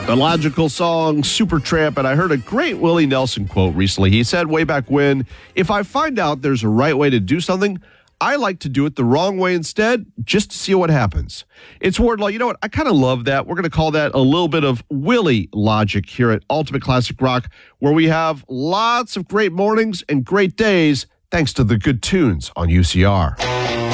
The Logical song, Supertramp, and I heard a great Willie Nelson quote recently. He said way back when, if I find out there's a right way to do something, I like to do it the wrong way instead, just to see what happens. It's word law. You know what? I kind of love that. We're going to call that a little bit of Willie logic here at Ultimate Classic Rock, where we have lots of great mornings and great days thanks to the good tunes on UCR.